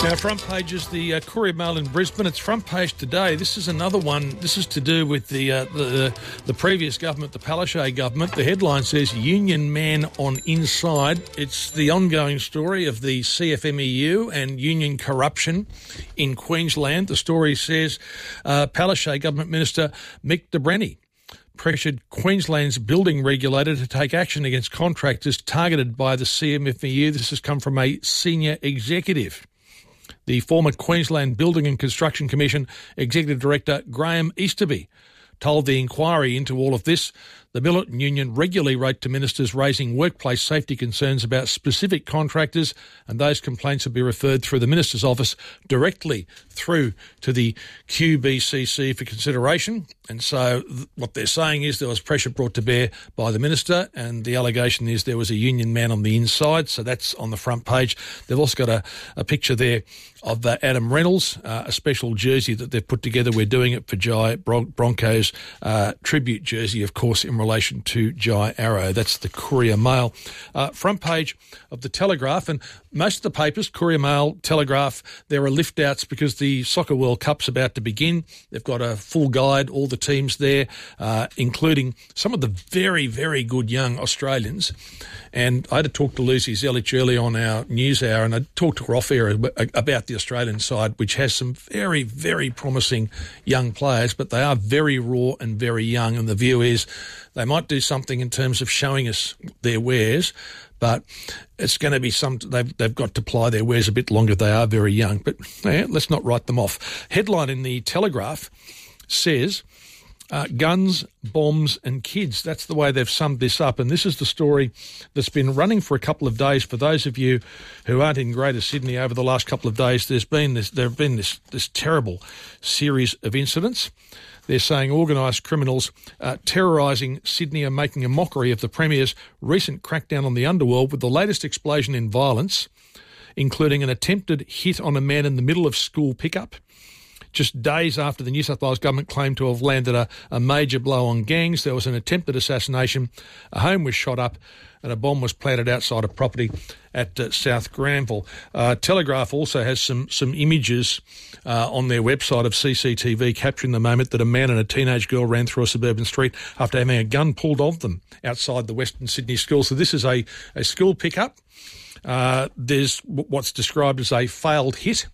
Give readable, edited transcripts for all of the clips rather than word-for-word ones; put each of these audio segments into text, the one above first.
Now, front page is the Courier Mail in Brisbane. It's front page today. This is another one. This is to do with the previous government, the Palaszczuk government. The headline says, Union Man on Inside. It's the ongoing story of the CFMEU and union corruption in Queensland. The story says Palaszczuk Government Minister Mick de Brenni pressured Queensland's building regulator to take action against contractors targeted by the CFMEU. This has come from a senior executive. The former Queensland Building and Construction Commission Executive Director Graham Easterby told the inquiry into all of this. The Militant Union regularly wrote to ministers raising workplace safety concerns about specific contractors, and those complaints would be referred through the minister's office directly through to the QBCC for consideration. And so what they're saying is there was pressure brought to bear by the minister, and the allegation is there was a union man on the inside. So that's on the front page. They've also got a picture there of Adam Reynolds, a special jersey that they've put together. We're doing it for Jai Broncos tribute jersey, of course, in relation to Jai Arrow. That's the Courier Mail. Front page of the Telegraph, and most of the papers, Courier Mail, Telegraph, there are lift-outs because the Soccer World Cup's about to begin. They've got a full guide, all the teams there, including some of the very, very good young Australians. And I had to talk to Lucy Zelic early on our news hour, and I talked to her off air about the Australian side, which has some very, very promising young players, but they are very raw and very young. And the view is they might do something in terms of showing us their wares, but it's going to be they've got to ply their wares a bit longer. They are very young, but let's not write them off. Headline in the Telegraph says, guns, bombs and kids. That's the way they've summed this up. And this is the story that's been running for a couple of days. For those of you who aren't in Greater Sydney over the last couple of days, there have been this terrible series of incidents. They're saying organised criminals terrorising Sydney are making a mockery of the Premier's recent crackdown on the underworld, with the latest explosion in violence, including an attempted hit on a man in the middle of school pickup. Just days after the New South Wales government claimed to have landed a major blow on gangs, there was an attempted assassination, a home was shot up, and a bomb was planted outside a property at South Granville. Telegraph also has some images on their website of CCTV capturing the moment that a man and a teenage girl ran through a suburban street after having a gun pulled on them outside the Western Sydney school. So this is a school pickup. There's what's described as a failed hit,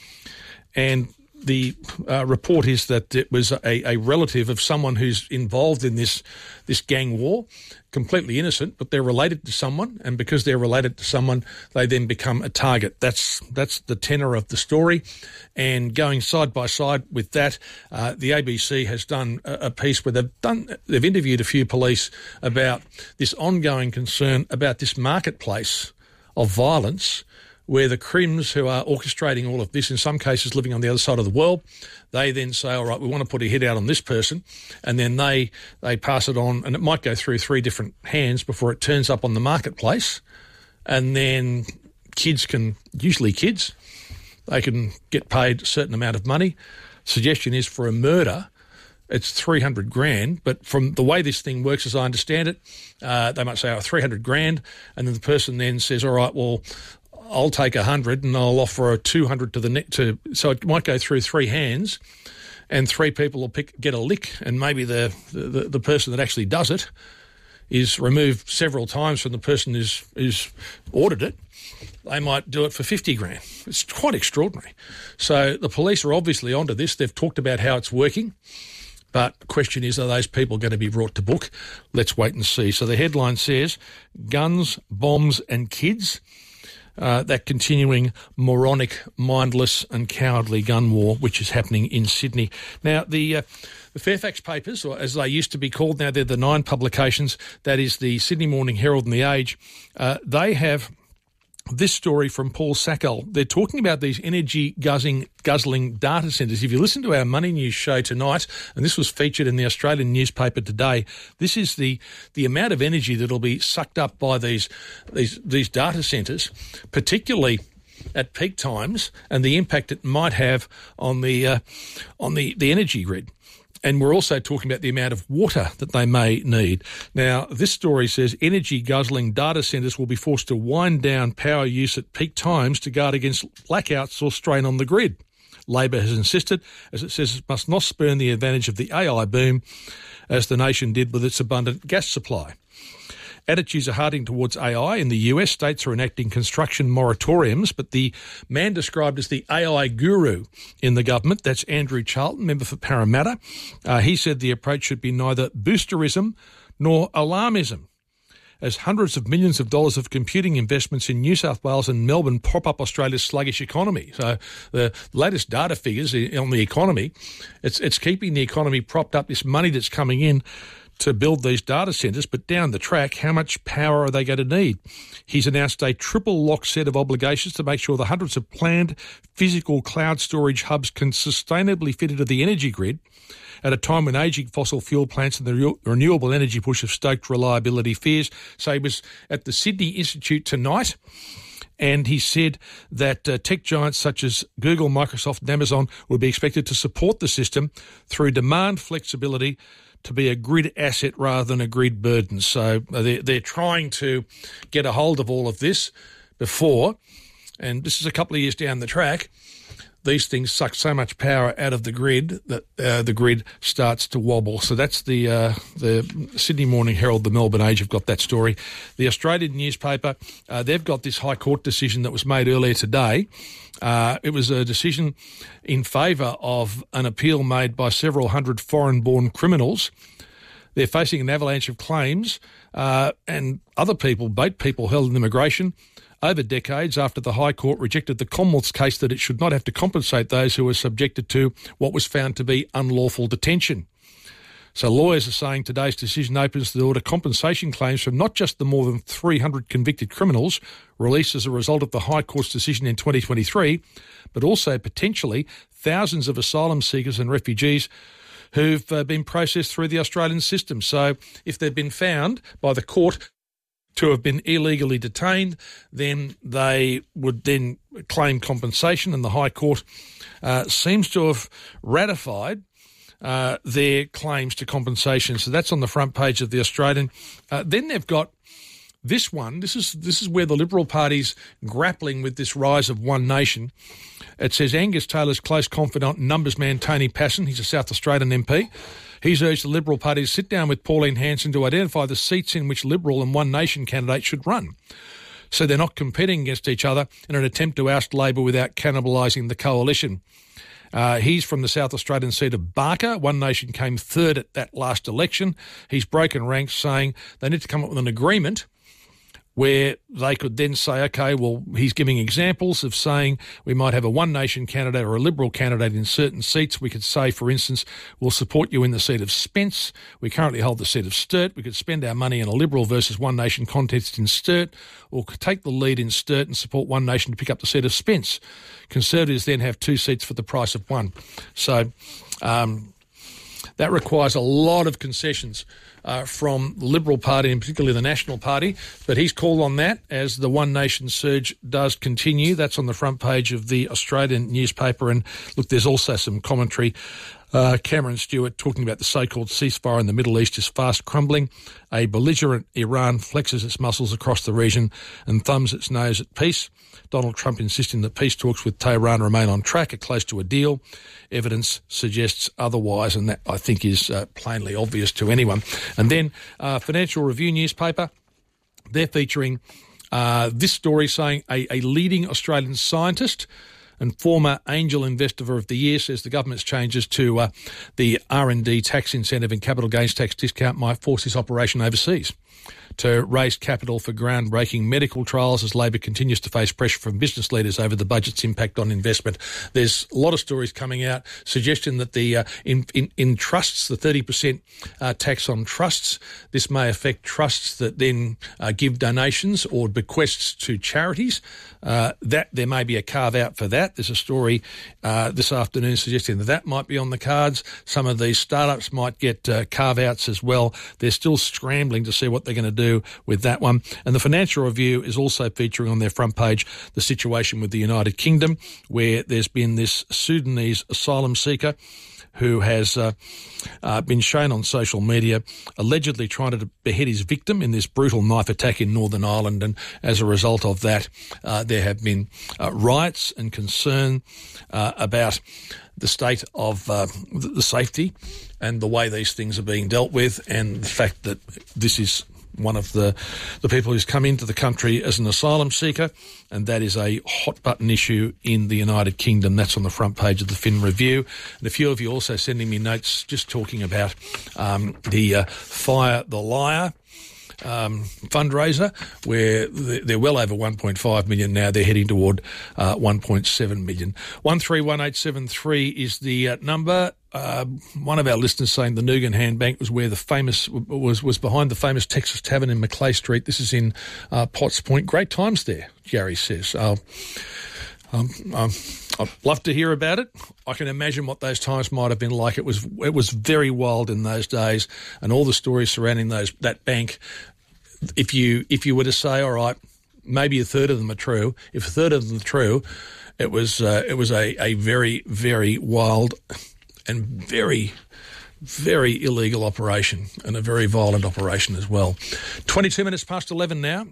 and the report is that it was a relative of someone who's involved in this gang war, completely innocent, but they're related to someone, and because they're related to someone, they then become a target. That's the tenor of the story. And going side by side with that, the ABC has done a piece where they've interviewed a few police about this ongoing concern about this marketplace of violence, where the Crims who are orchestrating all of this, in some cases living on the other side of the world, they then say, all right, we want to put a hit out on this person, and then they pass it on, and it might go through 3 different hands before it turns up on the marketplace, and then usually kids, they can get paid a certain amount of money. Suggestion is for a murder, it's 300 grand, but from the way this thing works, as I understand it, they might say, 300 grand, and then the person then says, all right, well, I'll take 100 and I'll offer a 200 to the net. So it might go through 3 hands, and 3 people will get a lick, and maybe the person that actually does it is removed several times from the person who's ordered it. They might do it for 50 grand. It's quite extraordinary. So the police are obviously onto this. They've talked about how it's working. But the question is, are those people going to be brought to book? Let's wait and see. So the headline says, guns, bombs and kids. That continuing moronic, mindless and cowardly gun war which is happening in Sydney. Now, the Fairfax papers, or as they used to be called, now they're the 9 publications, that is the Sydney Morning Herald and The Age, they have this story from Paul Sackell. They're talking about these energy-guzzling data centres. If you listen to our Money News show tonight, and this was featured in the Australian newspaper today, this is the amount of energy that will be sucked up by these data centres, particularly at peak times, and the impact it might have on the energy grid. And we're also talking about the amount of water that they may need. Now, this story says energy-guzzling data centres will be forced to wind down power use at peak times to guard against blackouts or strain on the grid. Labor has insisted, as it says, it must not spurn the advantage of the AI boom, as the nation did with its abundant gas supply. Attitudes are hardening towards AI. In the US, states are enacting construction moratoriums, but the man described as the AI guru in the government, that's Andrew Charlton, member for Parramatta, he said the approach should be neither boosterism nor alarmism, as hundreds of millions of dollars of computing investments in New South Wales and Melbourne prop up Australia's sluggish economy. So the latest data figures on the economy, it's keeping the economy propped up, this money that's coming in to build these data centres, but down the track, how much power are they going to need? He's announced a triple lock set of obligations to make sure the hundreds of planned physical cloud storage hubs can sustainably fit into the energy grid at a time when ageing fossil fuel plants and the renewable energy push have stoked reliability fears. So he was at the Sydney Institute tonight, and he said that tech giants such as Google, Microsoft and Amazon would be expected to support the system through demand flexibility to be a grid asset rather than a grid burden. So they're trying to get a hold of all of this before, and this is a couple of years down the track, these things suck so much power out of the grid that the grid starts to wobble. So that's the Sydney Morning Herald, the Melbourne Age have got that story. The Australian newspaper, they've got this High Court decision that was made earlier today. It was a decision in favour of an appeal made by several hundred foreign-born criminals. They're facing an avalanche of claims and other people, boat people held in immigration, over decades after the High Court rejected the Commonwealth's case that it should not have to compensate those who were subjected to what was found to be unlawful detention. So lawyers are saying today's decision opens the door to compensation claims from not just the more than 300 convicted criminals released as a result of the High Court's decision in 2023, but also potentially thousands of asylum seekers and refugees who've been processed through the Australian system. So if they've been found by the court to have been illegally detained, then they would then claim compensation, and the High Court seems to have ratified their claims to compensation. So that's on the front page of the Australian. Then they've got this one. This is where the Liberal Party's grappling with this rise of One Nation. It says Angus Taylor's close confidant and numbers man Tony Passon, he's a South Australian MP, he's urged the Liberal Party to sit down with Pauline Hanson to identify the seats in which Liberal and One Nation candidates should run, so they're not competing against each other in an attempt to oust Labor without cannibalising the coalition. He's from the South Australian seat of Barker. One Nation came third at that last election. He's broken ranks, saying they need to come up with an agreement where they could then say, okay, well, he's giving examples of saying we might have a One Nation candidate or a Liberal candidate in certain seats. We could say, for instance, we'll support you in the seat of Spence. We currently hold the seat of Sturt. We could spend our money in a Liberal versus One Nation contest in Sturt, or could take the lead in Sturt and support One Nation to pick up the seat of Spence. Conservatives then have two seats for the price of one. So that requires a lot of concessions from the Liberal Party and particularly the National Party, but he's called on that as the One Nation surge does continue. That's on the front page of the Australian newspaper. And look, there's also some commentary. Cameron Stewart talking about the so-called ceasefire in the Middle East is fast crumbling. A belligerent Iran flexes its muscles across the region and thumbs its nose at peace. Donald Trump insisting that peace talks with Tehran remain on track, are close to a deal. Evidence suggests otherwise, and that, I think, is plainly obvious to anyone. And then Financial Review newspaper, they're featuring this story saying a leading Australian scientist and former angel investor of the year says the government's changes to the R&D tax incentive and capital gains tax discount might force this operation overseas to raise capital for groundbreaking medical trials as Labor continues to face pressure from business leaders over the budget's impact on investment. There's a lot of stories coming out suggesting that the in trusts, the 30% tax on trusts, this may affect trusts that then give donations or bequests to charities. That there may be a carve-out for that. There's a story this afternoon suggesting that might be on the cards. Some of these startups might get carve-outs as well. They're still scrambling to see what they're going to do with that one. And the Financial Review is also featuring on their front page the situation with the United Kingdom, where there's been this Sudanese asylum seeker who has been shown on social media allegedly trying to behead his victim in this brutal knife attack in Northern Ireland. And as a result of that, there have been riots and concern about the state of the safety and the way these things are being dealt with, and the fact that this is one of the people who's come into the country as an asylum seeker, and that is a hot-button issue in the United Kingdom. That's on the front page of the Fin Review. And a few of you also sending me notes just talking about the Fire the Liar fundraiser, where they're well over 1.5 million now. They're heading toward 1.7 million. 131873 is the number. One of our listeners saying the Nugan Hand Bank was where the famous was behind the famous Texas Tavern in Maclay Street. This is in Potts Point. Great times there, Gary says. I'd love to hear about it. I can imagine what those times might have been like. It was very wild in those days, and all the stories surrounding that bank. If you were to say, all right, maybe a third of them are true. If a third of them are true, it was a very, very wild and very, very illegal operation, and a very violent operation as well. 22 minutes past 11 now.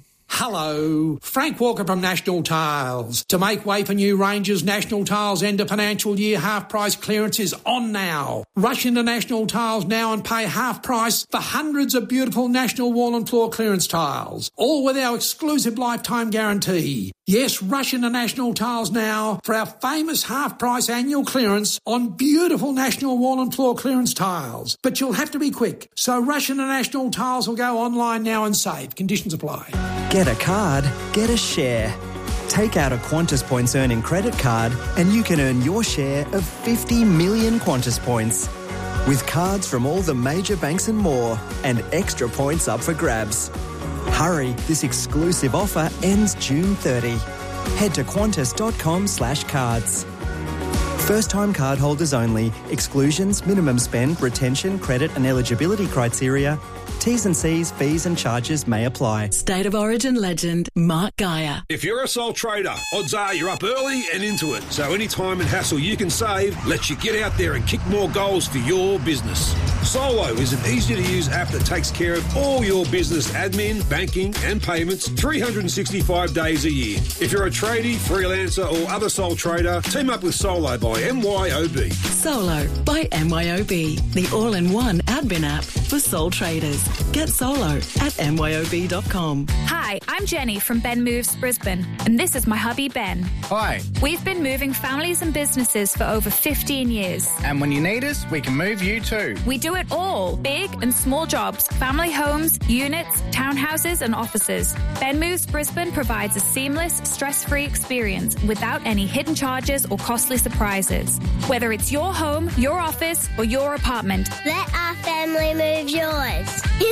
Hello, Frank Walker from National Tiles. To make way for new ranges, National Tiles end of financial year half price clearance is on now. Rush into National Tiles now and pay half price for hundreds of beautiful National wall and floor clearance tiles, all with our exclusive lifetime guarantee. Yes, rush into National Tiles now for our famous half price annual clearance on beautiful National wall and floor clearance tiles. But you'll have to be quick, so rush into National Tiles or go online now and save. Conditions apply. Get a card, get a share. Take out a Qantas Points earning credit card and you can earn your share of 50 million Qantas Points. With cards from all the major banks and more, and extra points up for grabs. Hurry, this exclusive offer ends June 30. Head to qantas.com/cards. First-time cardholders only. Exclusions, minimum spend, retention, credit and eligibility criteria. T's and C's, fees and charges may apply. State of Origin legend, Mark Geyer. If you're a sole trader, odds are you're up early and into it. So any time and hassle you can save lets you get out there and kick more goals for your business. Solo is an easy-to-use app that takes care of all your business admin, banking and payments 365 days a year. If you're a tradie, freelancer or other sole trader, team up with Solo by MYOB. Solo by MYOB, the all-in-one admin app for sole traders. Get Solo at myob.com. Hi, I'm Jenny from Ben Moves Brisbane, and this is my hubby Ben. Hi. We've been moving families and businesses for over 15 years. And when you need us, we can move you too. We do it all, big and small jobs, family homes, units, townhouses and offices. Ben Moves Brisbane provides a seamless, stress-free experience without any hidden charges or costly surprises. Whether it's your home, your office or your apartment. Let our family move yours.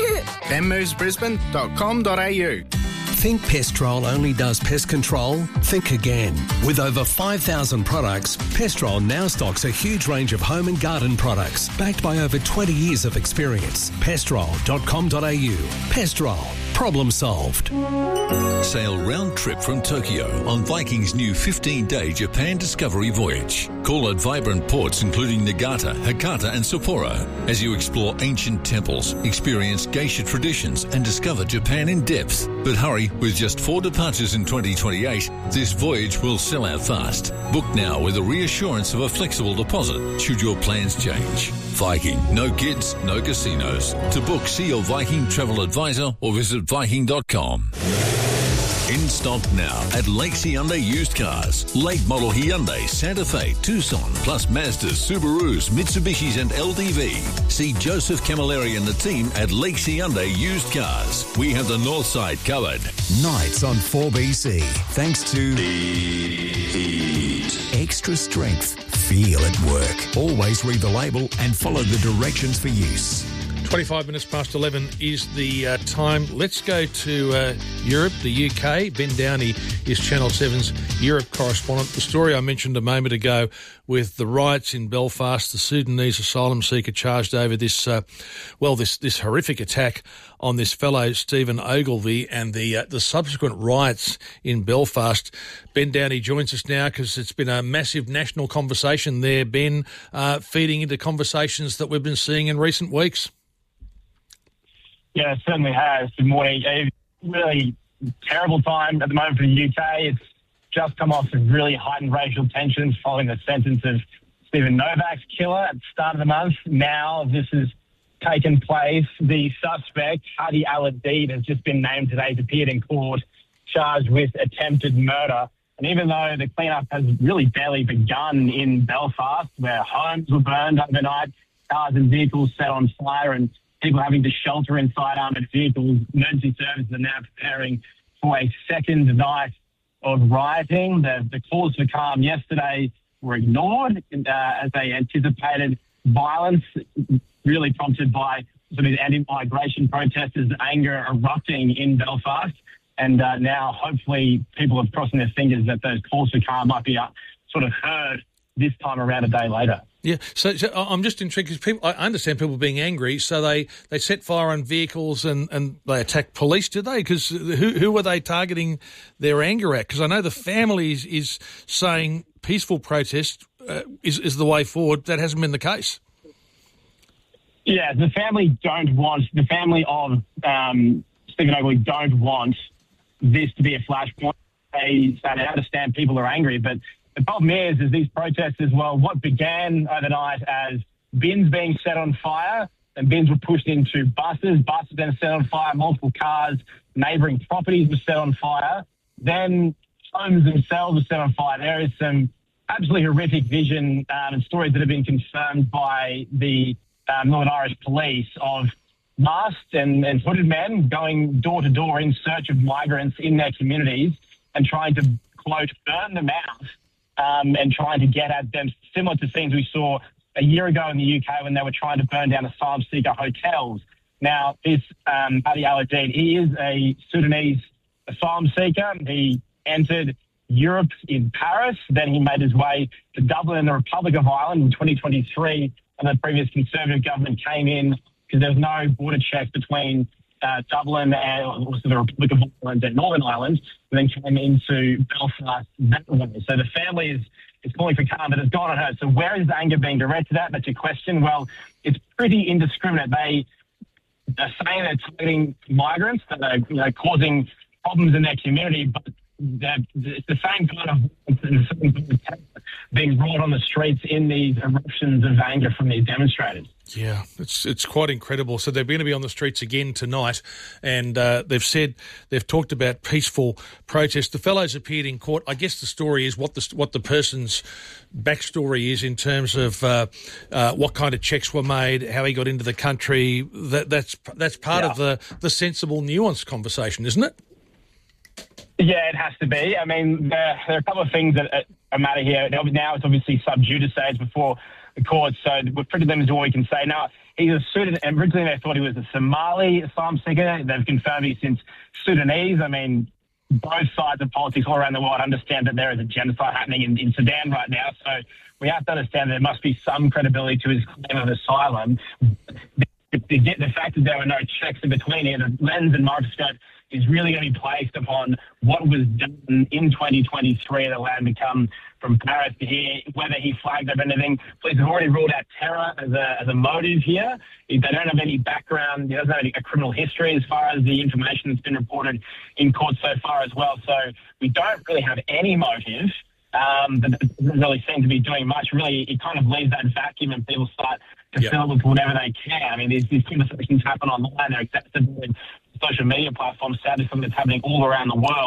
benmovesbrisbane.com.au. Think Pestrol only does pest control? Think again. With over 5,000 products, Pestrol now stocks a huge range of home and garden products, backed by over 20 years of experience. Pestrol.com.au. Pestrol. Problem solved. Sail round trip from Tokyo on Viking's new 15-day Japan Discovery voyage. Call at vibrant ports including Nagata, Hakata and Sapporo as you explore ancient temples, experience geisha traditions and discover Japan in depth. But hurry, with just 4 departures in 2028, this voyage will sell out fast. Book now with a reassurance of a flexible deposit should your plans change. Viking, no kids, no casinos. To book, see your Viking travel advisor or visit Viking.com. In stock now at Lakes Hyundai Used Cars. Late model Hyundai, Santa Fe, Tucson, plus Mazdas, Subarus, Mitsubishis and LDV. See Joseph Camilleri and the team at Lakes Hyundai Used Cars. We have the north side covered. Nights on 4BC. Thanks to Extra Strength. Feel at work. Always read the label and follow the directions for use. 25 minutes past 11 is the time. Let's go to Europe, the UK. Ben Downey is Channel 7's Europe correspondent. The story I mentioned a moment ago with the riots in Belfast, the Sudanese asylum seeker charged over this horrific attack on this fellow, Stephen Ogilvie, and the subsequent riots in Belfast. Ben Downey joins us now because it's been a massive national conversation there, Ben, feeding into conversations that we've been seeing in recent weeks. Yeah, it certainly has. Good morning. A really terrible time at the moment for the UK. It's just come off some really heightened racial tensions following the sentence of Stephen Novak's killer at the start of the month. Now this has taken place. The suspect, Hadi Al-Adid, has just been named today. He's appeared in court, charged with attempted murder. And even though the cleanup has really barely begun in Belfast, where homes were burned overnight, cars and vehicles set on fire, and people having to shelter inside armoured vehicles, emergency services are now preparing for a second night of rioting. The calls for calm yesterday were ignored as they anticipated violence, really prompted by some of the anti-migration protesters' anger erupting in Belfast. And now, hopefully, people are crossing their fingers that those calls for calm might be sort of heard this time around a day later. Yeah, so I'm just intrigued because I understand people being angry, so they set fire on vehicles and they attacked police, did they? Because who were they targeting their anger at? Because I know the family is saying peaceful protest is the way forward. That hasn't been the case. Yeah, the family of Stephen Ogilvie don't want this to be a flashpoint. They understand people are angry, but the problem is these protesters, well, what began overnight as bins being set on fire, and bins were pushed into buses then set on fire, multiple cars, neighbouring properties were set on fire, then homes themselves were set on fire. There is some absolutely horrific vision and stories that have been confirmed by the Northern Irish Police of masked and hooded men going door to door in search of migrants in their communities and trying to, quote, burn them out. And trying to get at them, similar to scenes we saw a year ago in the UK when they were trying to burn down asylum seeker hotels. Now, this Hadi Al-Adid, he is a Sudanese asylum seeker. He entered Europe in Paris. Then he made his way to Dublin in the Republic of Ireland in 2023. And the previous Conservative government came in because there was no border checks between Dublin and also the Republic of Ireland and Northern Ireland, and then came into Belfast that way. So the family is calling for calm, but it's gone unheard. So where is the anger being directed at? That's your question. Well, it's pretty indiscriminate. They are saying they're targeting migrants that are causing problems in their community, but it's the same kind of being brought on the streets in these eruptions of anger from these demonstrators. Yeah, it's quite incredible. So they're going to be on the streets again tonight, and they've talked about peaceful protest. The fellows appeared in court. I guess the story is what the person's backstory is in terms of what kind of checks were made, how he got into the country. That's part of the sensible, nuanced conversation, isn't it? Yeah, it has to be. I mean, there are a couple of things that matter here. Now it's obviously sub judice before the court, so we're pretty limited to what we can say. Now, he's a Sudan, and originally they thought he was a Somali asylum seeker. They've confirmed he's since Sudanese. I mean, both sides of politics all around the world understand that there is a genocide happening in Sudan right now, so we have to understand that there must be some credibility to his claim of asylum. The fact that there were no checks in between here, the lens and microscope is really going to be placed upon what was done in 2023 that allowed him to come from Paris to here, whether he flagged up anything. Police have already ruled out terror as a motive here. They don't have any background. He doesn't have a criminal history as far as the information that's been reported in court so far as well. So we don't really have any motive. That doesn't really seem to be doing much. Really, it kind of leaves that vacuum and people start to fill it with whatever they can. I mean, these conversations happen online. They're accessible in social media platforms. Sadly, something that's happening all around the world.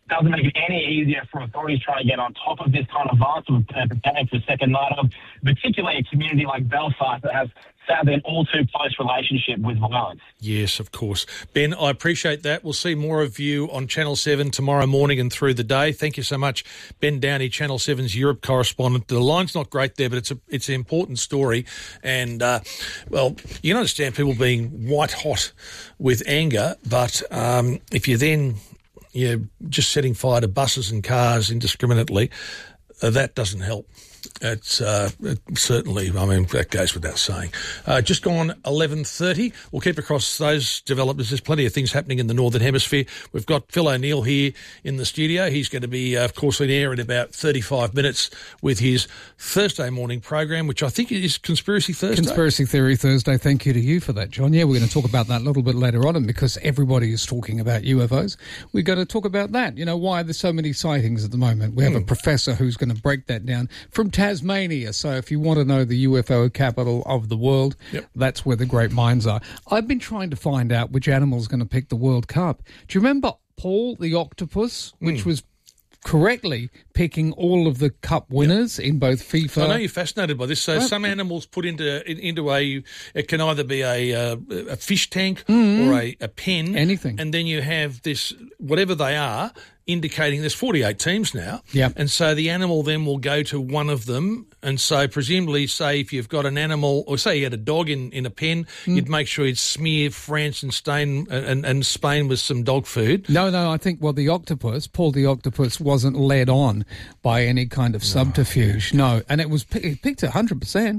doesn't make it any easier for authorities trying to get on top of this kind of violence and preparing for a second night of, particularly a community like Belfast that has sadly an all too close relationship with violence. Yes, of course. Ben, I appreciate that. We'll see more of you on Channel 7 tomorrow morning and through the day. Thank you so much, Ben Downey, Channel 7's Europe correspondent. The line's not great there, but it's an important story. And, well, you can understand people being white hot with anger, but if you're then just setting fire to buses and cars indiscriminately, that doesn't help. It's certainly, I mean, that goes without saying. Just gone 11:30. We'll keep across those developments. There's plenty of things happening in the Northern Hemisphere. We've got Phil O'Neill here in the studio. He's going to be, of course, in air in about 35 minutes with his Thursday morning program, which I think is Conspiracy Thursday. Conspiracy Theory Thursday. Thank you to you for that, John. Yeah, we're going to talk about that a little bit later on, and because everybody is talking about UFOs, we're going to talk about that. You know, why there's so many sightings at the moment. We have a professor who's going to break that down from Tasmania. So if you want to know the UFO capital of the world, that's where the great minds are. I've been trying to find out which animal's going to pick the World Cup. Do you remember Paul the octopus, which was correctly picking all of the cup winners in both FIFA? I know you're fascinated by this. So some animals put into it can either be a fish tank or a pen. Anything. And then you have this, whatever they are, indicating there's 48 teams now. Yep. And so the animal then will go to one of them. And so presumably, say if you've got an animal, or say you had a dog in a pen, you'd make sure you'd smear France and Spain with some dog food. No, I think, the octopus, Paul the octopus, wasn't led on by any kind of subterfuge. No, and it picked 100%.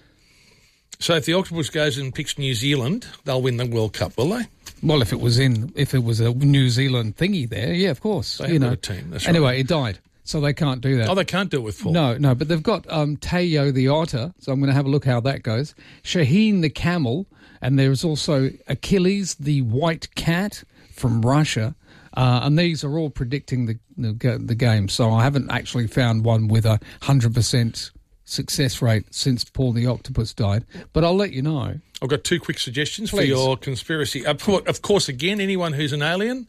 So if the octopus goes and picks New Zealand, they'll win the World Cup, will they? Well, if it was a New Zealand thingy there, yeah, of course. They have a team. That's anyway, right. It died, so they can't do that. Oh, they can't do it with Paul. No, but they've got Teo the otter, so I'm going to have a look how that goes. Shaheen the camel, and there's also Achilles the white cat from Russia. And these are all predicting the game. So I haven't actually found one with 100% success rate since Paul the octopus died, but I'll let you know. I've got two quick suggestions Please. For your conspiracy. Of course, again, anyone who's an alien,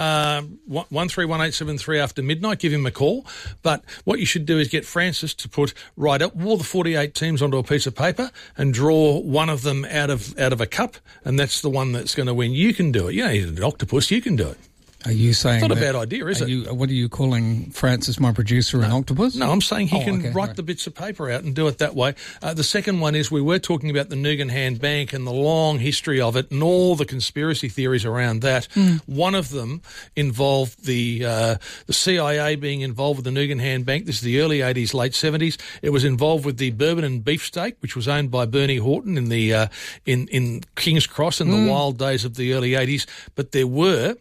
131873 after midnight, give him a call. But what you should do is get Francis to write up all the 48 teams onto a piece of paper and draw one of them out of a cup, and that's the one that's going to win. You can do it. You don't need an octopus. You can do it. Are you saying it's not a bad idea, is it? What are you calling Francis, my producer, an octopus? No, I'm saying he can write the bits of paper out and do it that way. The second one is we were talking about the Nugan Bank and the long history of it and all the conspiracy theories around that. One of them involved the CIA being involved with the Nugan Bank. This is the early 80s, late 70s. It was involved with the Bourbon and Beefsteak, which was owned by Bernie Horton in the in King's Cross in the wild days of the early 80s. But there were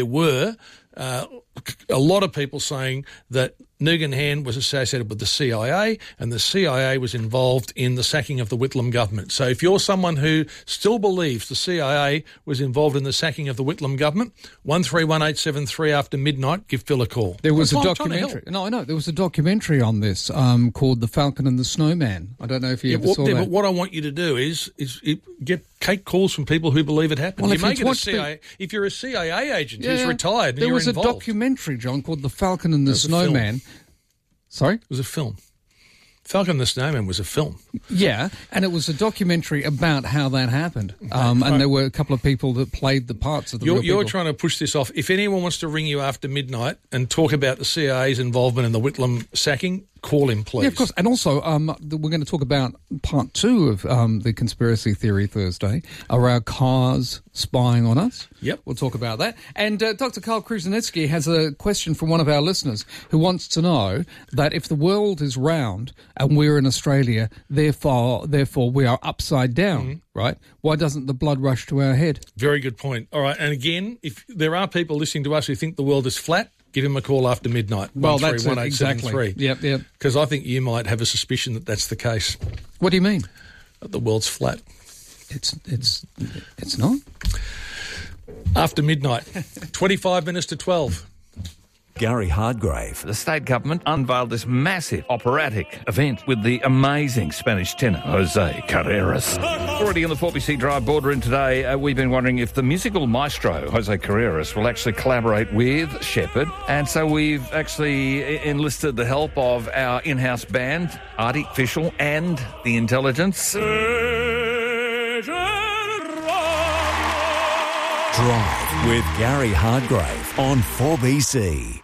a lot of people saying that Nugan was associated with the CIA, and the CIA was involved in the sacking of the Whitlam government. So if you're someone who still believes the CIA was involved in the sacking of the Whitlam government, 131873 after midnight, give Phil a call. There was a documentary. No, I know. There was a documentary on this called The Falcon and the Snowman. I don't know if you ever saw that. But what I want you to do is get calls from people who believe it happened. Well, if you're a CIA agent who's retired and there you're was involved. A documentary, John, called The Falcon and the Snowman. Sorry? It was a film. Falcon and the Snowman was a film. Yeah, and it was a documentary about how that happened. And there were a couple of people that played the parts of the real people. You're trying to push this off. If anyone wants to ring you after midnight and talk about the CIA's involvement in the Whitlam sacking, call him, please. Yeah, of course. And also, we're going to talk about part 2 of the Conspiracy Theory Thursday, around cars spying on us. Yep. We'll talk about that. And Dr. Karl Kruszenitsky has a question from one of our listeners who wants to know that if the world is round and we're in Australia, therefore we are upside down, right? Why doesn't the blood rush to our head? Very good point. All right. And again, if there are people listening to us who think the world is flat, give him a call after midnight. Well, that's it, exactly. Yep. Because I think you might have a suspicion that that's the case. What do you mean? That the world's flat. It's not. After midnight, 25 minutes to 12. Gary Hardgrave. The state government unveiled this massive operatic event with the amazing Spanish tenor, Jose Carreras. Already in the 4BC Drive boardroom today, we've been wondering if the musical maestro, Jose Carreras, will actually collaborate with Shepherd. And so we've actually enlisted the help of our in-house band, Artificial and The Intelligence. Drive with Gary Hardgrave on 4BC.